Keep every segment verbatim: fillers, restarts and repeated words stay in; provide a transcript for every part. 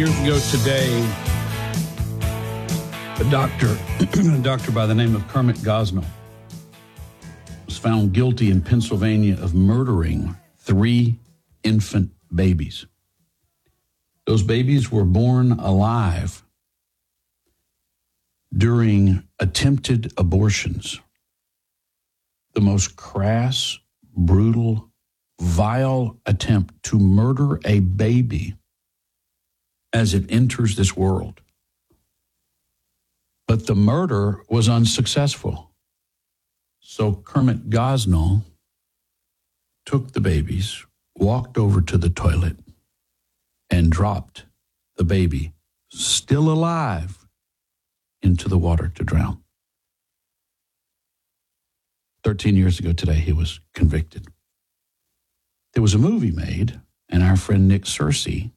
years ago today, a doctor, a doctor by the name of Kermit Gosnell was found guilty in Pennsylvania of murdering three infant babies. Those babies were born alive during attempted abortions. The most crass, brutal, vile attempt to murder a baby as it enters this world. But the murder was unsuccessful. So Kermit Gosnell took the babies, walked over to the toilet, and dropped the baby, still alive, into the water to drown. Thirteen years ago today, he was convicted. There was a movie made, and our friend Nick Searcy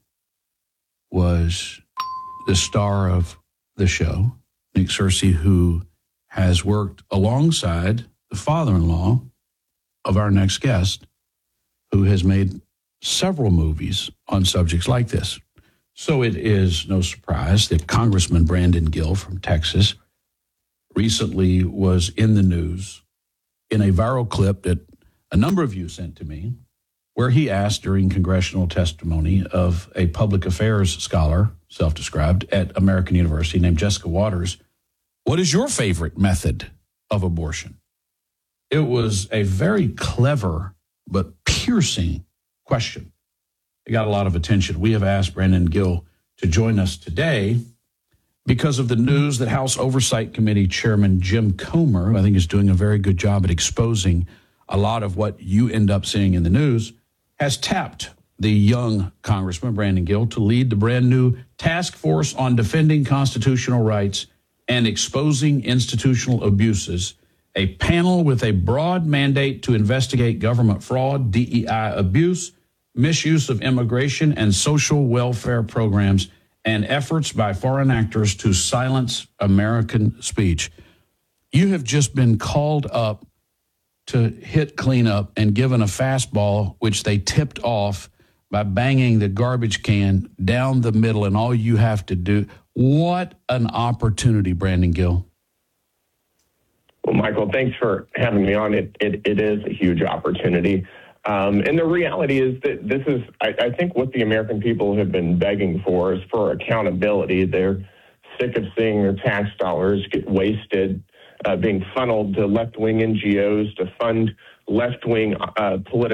was the star of the show. Nick Searcy, who has worked alongside the father-in-law of our next guest, who has made several movies on subjects like this. So it is no surprise that Congressman Brandon Gill from Texas recently was in the news in a viral clip that a number of you sent to me, where he asked during congressional testimony of a public affairs scholar, self-described, at American University named Jessica Waters, what is your favorite method of abortion? It was a very clever but piercing question. It got a lot of attention. We have asked Brandon Gill to join us today because of the news that House Oversight Committee Chairman Jim Comer, I think, is doing a very good job at exposing a lot of what you end up seeing in the news, has tapped the young Congressman Brandon Gill to lead the brand new Task Force on Defending Constitutional Rights and Exposing Institutional Abuses, a panel with a broad mandate to investigate government fraud, D E I abuse, misuse of immigration and social welfare programs, and efforts by foreign actors to silence American speech. You have just been called up to hit cleanup and given a fastball, which they tipped off by banging the garbage can down the middle, and all you have to do. What an opportunity, Brandon Gill. Well, Michael, thanks for having me on. It it, it is a huge opportunity. Um, and the reality is that this is, I, I think, what the American people have been begging for is for accountability. They're sick of seeing their tax dollars get wasted, uh, being funneled to left-wing N G Os to fund left-wing uh, political